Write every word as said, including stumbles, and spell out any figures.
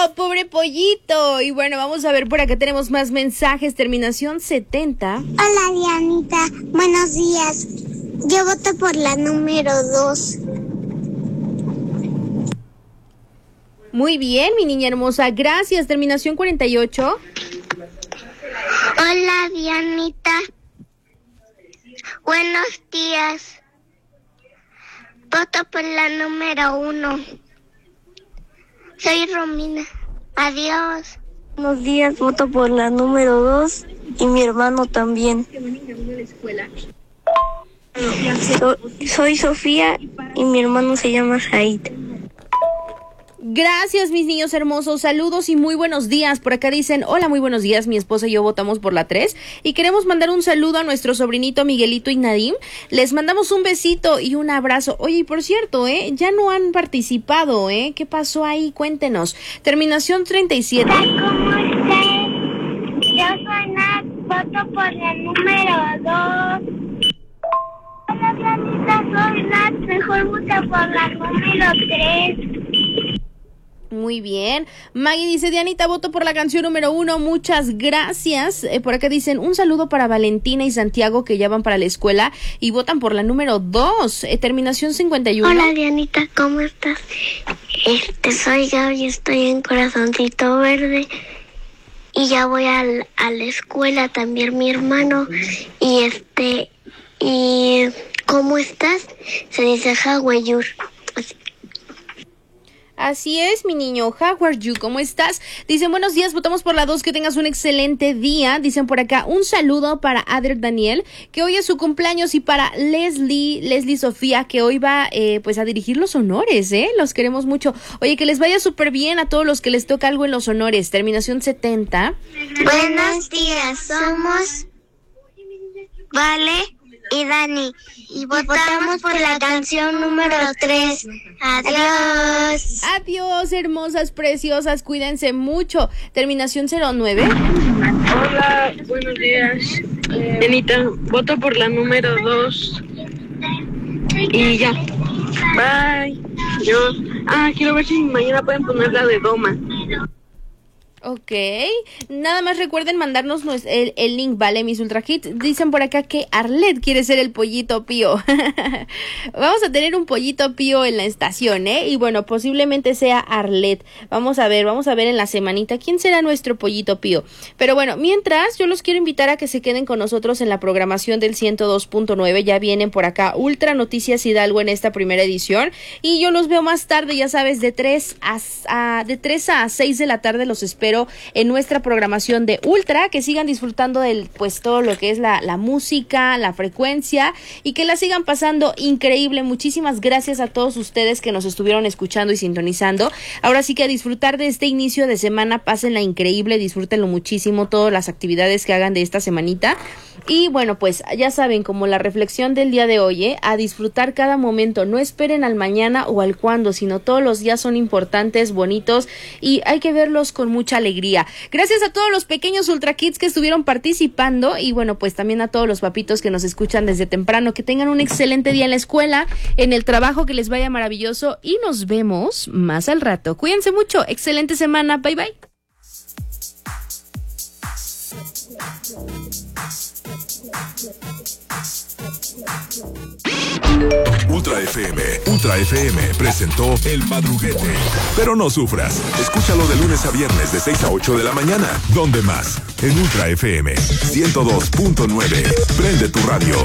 pobre pollito. Y bueno, vamos a ver, por acá tenemos más mensajes. Terminación setenta. Hola, Dianita. Buenos días. Yo voto por la número dos. Muy bien, mi niña hermosa. Gracias. Terminación cuarenta y ocho. Hola, Dianita. Buenos días. Voto por la número uno. Soy Romina. Adiós. Buenos días, voto por la número dos y mi hermano también. So, soy Sofía y mi hermano se llama Said. Gracias, mis niños hermosos. Saludos y muy buenos días. Por acá dicen, hola, muy buenos días. Mi esposa y yo votamos por la tres y queremos mandar un saludo a nuestro sobrinito Miguelito y Nadim. Les mandamos un besito y un abrazo. Oye, y por cierto, ¿eh? Ya no han participado, ¿eh? ¿Qué pasó ahí? Cuéntenos. Terminación treinta y siete. ¿Cómo estás? Yo soy Nat. Voto por la número dos. Hola, Dianita. Soy Nat. Mejor vota por la número tres. Muy bien. Maggie dice, Dianita, voto por la canción número uno. Muchas gracias. Eh, por acá dicen, un saludo para Valentina y Santiago que ya van para la escuela y votan por la número dos. Eh, terminación cincuenta y uno. Hola, Dianita, ¿cómo estás? Este, soy Gaby, estoy en Corazoncito Verde y ya voy a, a la escuela también mi hermano. Y este, y ¿cómo estás? Se dice how are you. Así es, mi niño. How are you? ¿Cómo estás? Dicen, buenos días, votamos por la dos, que tengas un excelente día. Dicen por acá, un saludo para Ader Daniel, que hoy es su cumpleaños, y para Leslie, Leslie Sofía, que hoy va eh, pues a dirigir los honores, ¿eh? Los queremos mucho. Oye, que les vaya súper bien a todos los que les toca algo en los honores. Terminación setenta. Buenos días, somos Vale y Dani y votamos por la canción número tres. Adiós. Adiós, hermosas, preciosas, cuídense mucho. Terminación cero nueve. Hola, buenos días. Dianita, voto por la número dos. Y ya. Bye. Yo. Ah, quiero ver si mañana pueden poner la de Doma. Ok, nada más recuerden mandarnos el, el link, ¿vale? Mis Ultra Hits. Dicen por acá que Arlet quiere ser el pollito pío. Vamos a tener un pollito pío en la estación, ¿eh? Y bueno, posiblemente sea Arlet. Vamos a ver, vamos a ver en la semanita quién será nuestro pollito pío. Pero bueno, mientras, yo los quiero invitar a que se queden con nosotros en la programación del ciento dos punto nueve. Ya vienen por acá Ultra Noticias Hidalgo en esta primera edición. Y yo los veo más tarde, ya sabes, de tres a, a, de tres a seis de la tarde los espero en nuestra programación de Ultra. Que sigan disfrutando del, pues, todo lo que es la, la música, la frecuencia, y que la sigan pasando increíble. Muchísimas gracias a todos ustedes que nos estuvieron escuchando y sintonizando. Ahora sí que a disfrutar de este inicio de semana, pásenla increíble, disfrútenlo muchísimo, todas las actividades que hagan de esta semanita. Y bueno, pues ya saben, como la reflexión del día de hoy, ¿eh? A disfrutar cada momento, no esperen al mañana o al cuándo, sino todos los días son importantes, bonitos, y hay que verlos con mucha alegría. Gracias a todos los pequeños Ultra Kids que estuvieron participando, y bueno, pues también a todos los papitos que nos escuchan desde temprano. Que tengan un excelente día en la escuela, en el trabajo, que les vaya maravilloso, y nos vemos más al rato. Cuídense mucho, excelente semana, bye bye. Ultra F M, Ultra F M presentó El Madruguete. Pero no sufras, escúchalo de lunes a viernes de seis a ocho de la mañana. ¿Dónde más? En Ultra F M ciento dos punto nueve. Prende tu radio.